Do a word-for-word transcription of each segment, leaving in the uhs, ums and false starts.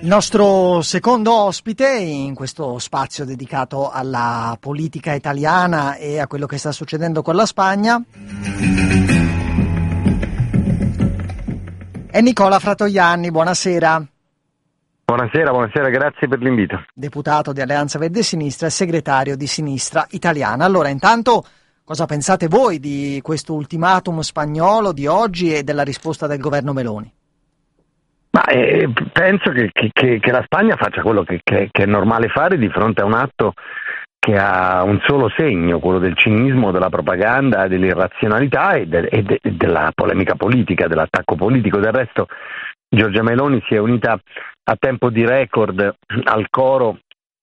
Il nostro secondo ospite in questo spazio dedicato alla politica italiana e a quello che sta succedendo con la Spagna è Nicola Fratoianni. Buonasera. Buonasera, buonasera, grazie per l'invito. Deputato di Alleanza Verdi e Sinistra e segretario di Sinistra Italiana. Allora, intanto, cosa pensate voi di questo ultimatum spagnolo di oggi e della risposta del governo Meloni? Ma eh, penso che, che, che la Spagna faccia quello che, che, che è normale fare di fronte a un atto che ha un solo segno, quello del cinismo, della propaganda, dell'irrazionalità e, de, e, de, e della polemica politica, dell'attacco politico. Del resto Giorgia Meloni si è unita a tempo di record al coro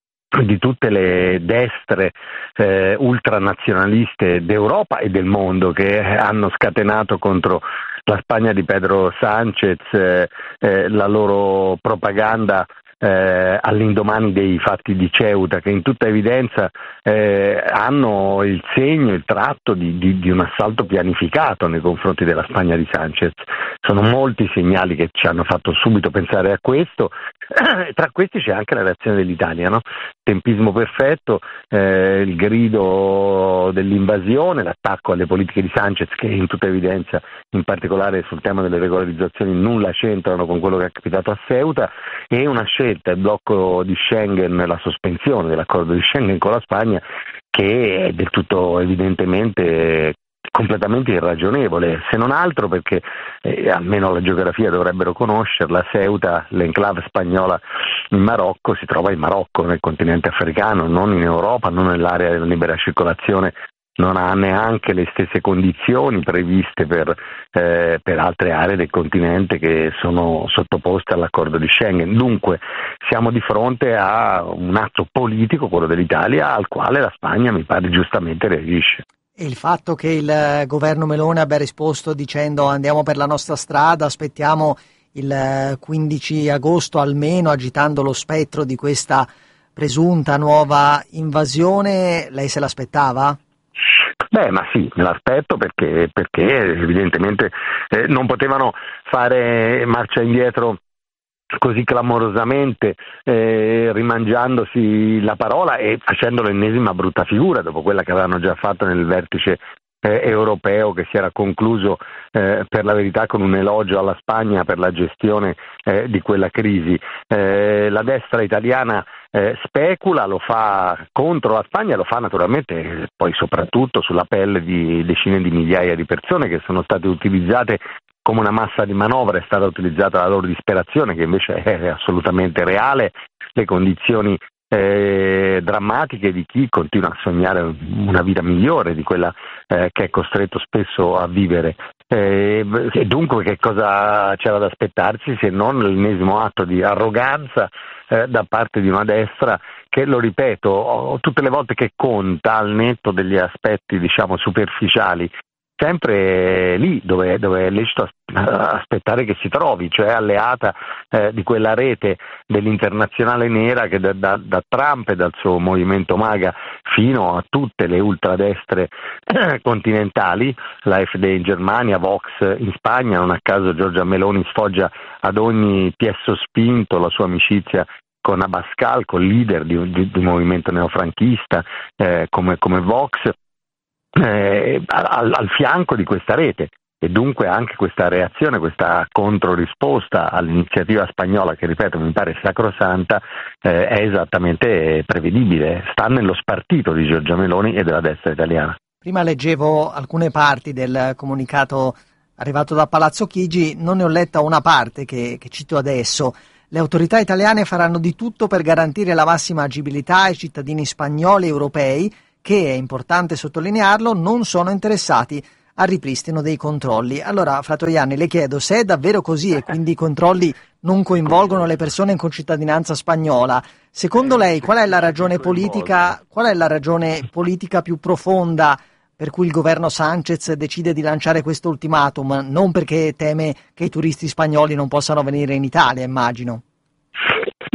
di tutte le destre eh, ultranazionaliste d'Europa e del mondo che hanno scatenato contro la Spagna di Pedro Sánchez eh, eh, la loro propaganda eh, all'indomani dei fatti di Ceuta, che in tutta evidenza eh, hanno il segno, il tratto di, di, di un assalto pianificato nei confronti della Spagna di Sánchez. Sono molti i segnali che ci hanno fatto subito pensare a questo. Tra questi c'è anche la reazione dell'Italia, no? Tempismo perfetto, eh, il grido dell'invasione, l'attacco alle politiche di Sánchez che in tutta evidenza, in particolare sul tema delle regolarizzazioni, nulla c'entrano con quello che è capitato a Ceuta, e una scelta, il blocco di Schengen, la sospensione dell'accordo di Schengen con la Spagna, che è del tutto evidentemente completamente irragionevole, se non altro perché eh, almeno la geografia dovrebbero conoscerla. Ceuta, l'enclave spagnola in Marocco, si trova in Marocco, nel continente africano, non in Europa, non nell'area della libera circolazione, non ha neanche le stesse condizioni previste per, eh, per altre aree del continente che sono sottoposte all'accordo di Schengen. Dunque siamo di fronte a un atto politico, quello dell'Italia, al quale la Spagna, mi pare, giustamente reagisce. E il fatto che il governo Meloni abbia risposto dicendo andiamo per la nostra strada, aspettiamo il quindici agosto almeno, agitando lo spettro di questa presunta nuova invasione, lei se l'aspettava? Beh, ma sì, me l'aspetto perché, perché evidentemente eh, non potevano fare marcia indietro così clamorosamente, eh, rimangiandosi la parola e facendo l'ennesima brutta figura dopo quella che avevano già fatto nel vertice eh, europeo, che si era concluso eh, per la verità con un elogio alla Spagna per la gestione eh, di quella crisi. Eh, la destra italiana eh, specula, lo fa contro la Spagna, lo fa naturalmente poi soprattutto sulla pelle di decine di migliaia di persone che sono state utilizzate come una massa di manovra, è stata utilizzata la loro disperazione, che invece è assolutamente reale, le condizioni eh, drammatiche di chi continua a sognare una vita migliore di quella eh, che è costretto spesso a vivere. Eh, e dunque che cosa c'era da aspettarsi se non l'ennesimo atto di arroganza eh, da parte di una destra che, lo ripeto, tutte le volte che conta, al netto degli aspetti diciamo superficiali, sempre lì dove, dove è lecito aspettare che si trovi, cioè alleata eh, di quella rete dell'internazionale nera che da, da, da Trump e dal suo movimento MAGA fino a tutte le ultradestre eh, continentali, la F D in Germania, Vox in Spagna. Non a caso Giorgia Meloni sfoggia ad ogni piesso spinto la sua amicizia con Abascal, con il leader di un, di, di un movimento neofranchista eh, come, come Vox, Eh, al, al fianco di questa rete, e dunque anche questa reazione, questa controrisposta all'iniziativa spagnola, che ripeto mi pare sacrosanta, eh, è esattamente prevedibile, sta nello spartito di Giorgia Meloni e della destra italiana. Prima leggevo alcune parti del comunicato arrivato da Palazzo Chigi, non ne ho letta una parte che, che cito adesso. Le autorità italiane faranno di tutto per garantire la massima agibilità ai cittadini spagnoli e europei che, è importante sottolinearlo, non sono interessati al ripristino dei controlli. Allora, Fratoianni, le chiedo se è davvero così e quindi i controlli non coinvolgono le persone con cittadinanza spagnola. Secondo lei qual è la ragione politica, qual è la ragione politica più profonda per cui il governo Sánchez decide di lanciare questo ultimatum? Non perché teme che i turisti spagnoli non possano venire in Italia, immagino.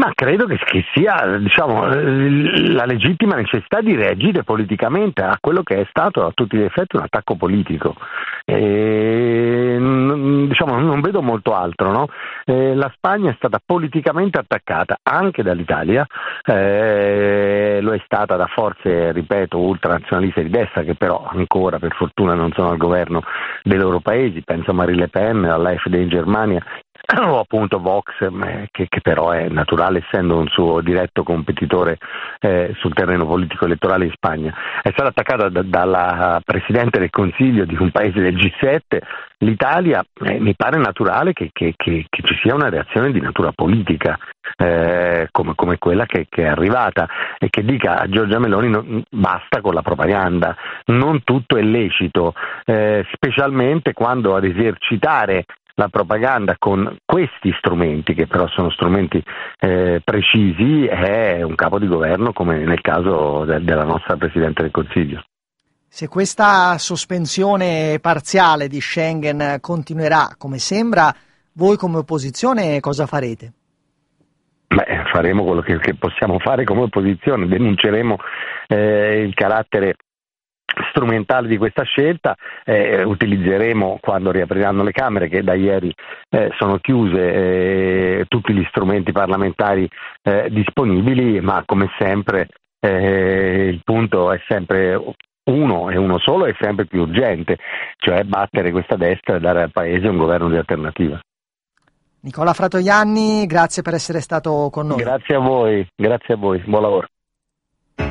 Ma credo che, che sia, diciamo, la legittima necessità di reagire politicamente a quello che è stato a tutti gli effetti un attacco politico. E, diciamo, non vedo molto altro, no? Eh, la Spagna è stata politicamente attaccata anche dall'Italia, eh, lo è stata da forze, ripeto, ultranazionaliste di destra, che però ancora per fortuna non sono al governo dei loro paesi, penso a Marine Le Pen, all'A F D in Germania, o appunto Vox, che, che però è naturale essendo un suo diretto competitore eh, sul terreno politico elettorale in Spagna. È stata attaccata da, dalla Presidente del Consiglio di un paese del G sette, l'Italia, eh, mi pare naturale che, che, che, che ci sia una reazione di natura politica eh, come, come quella che, che è arrivata, e che dica a Giorgia Meloni non, basta con la propaganda, non tutto è lecito, eh, specialmente quando ad esercitare la propaganda con questi strumenti, che però sono strumenti eh, precisi, è un capo di governo come nel caso de- della nostra Presidente del Consiglio. Se questa sospensione parziale di Schengen continuerà come sembra, voi come opposizione cosa farete? Beh, faremo quello che, che possiamo fare come opposizione, denunceremo eh, il carattere strumentale di questa scelta, eh, utilizzeremo quando riapriranno le Camere, che da ieri eh, sono chiuse, eh, tutti gli strumenti parlamentari eh, disponibili, ma come sempre eh, il punto è sempre uno e uno solo, è sempre più urgente, cioè battere questa destra e dare al Paese un governo di alternativa. Nicola Fratoianni, grazie per essere stato con noi. Grazie a voi, grazie a voi, buon lavoro.